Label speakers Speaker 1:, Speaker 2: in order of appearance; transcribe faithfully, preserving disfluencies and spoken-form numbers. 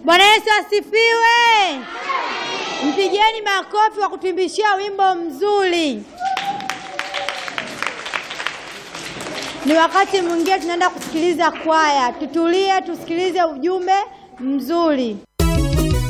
Speaker 1: Bwana Yesu asifiwe. Mpigieni makofi wa kutuimbishia wimbo mzuri. Ni wakati mwingine tunaenda kusikiliza kwaya. Tutulie tusikilize ujumbe mzuri.